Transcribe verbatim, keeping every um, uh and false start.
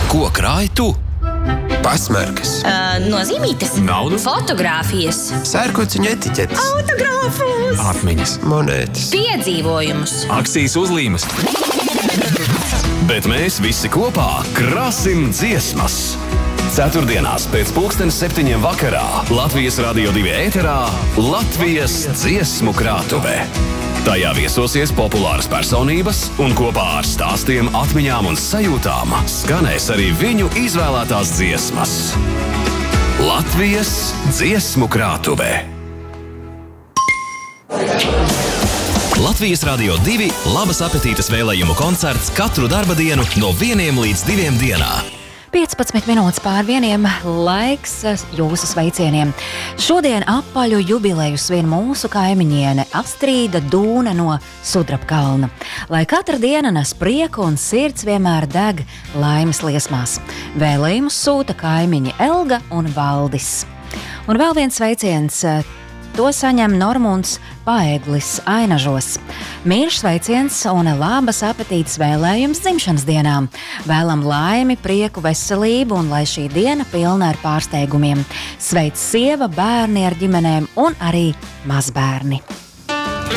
Ko krāj tu? Pasmarkas, Uh, nozīmītes, Naudu? fotogrāfijas, sērkociņu etiķetes, autogrāfus, Atmiņas, monētas. piedzīvojumus. akcijas uzlīmes. Bet mēs visi kopā krasim dziesmas. Ceturtdienās pēc pulkstenes septiņiem vakarā Latvijas Radio divi ēterā Latvijas dziesmu krātuve. Tajā viesosies populāras personības un kopā ar stāstiem, atmiņām un sajūtām skanēs arī viņu izvēlētās dziesmas. Latvijas dziesmu krātuve. Latvijas Radio divi labas apetītes vēlējumu koncerts katru darba dienu no vieniem līdz diviem dienā. piecpadsmit minūtes pār vieniem, laiks jūsu sveicieniem. Šodien apaļu jubileju svin mūsu kaimiņiene Astrīda Dūne no Sudrabkalna. Lai katra diena nes prieku un sirds vienmēr deg laimes liesmās. Vēlējumus sūta kaimiņi Elga un Valdis. Un vēl viens sveiciens. To saņem Normunds Paeglis Ainažos. Mīļš sveiciens un labas apetītes vēlējums dzimšanas dienām. Vēlam laimi, prieku, veselību un lai šī diena pilna ar pārsteigumiem. Sveic sieva, bērni ar ģimenēm un arī mazbērni.